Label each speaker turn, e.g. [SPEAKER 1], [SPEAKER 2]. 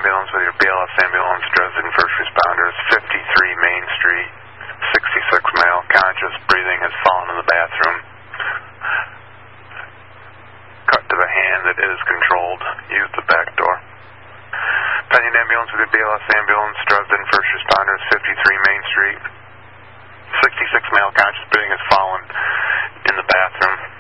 [SPEAKER 1] ambulance with your BLS ambulance, Dresden first responders, 53 Main Street, 66 male, conscious, breathing, has fallen in the bathroom. Cut to the hand that is controlled. Use the back door. Pending ambulance with your BLS ambulance, Dresden first responders, 53 Main Street, 66 male, conscious, breathing, has fallen in the bathroom.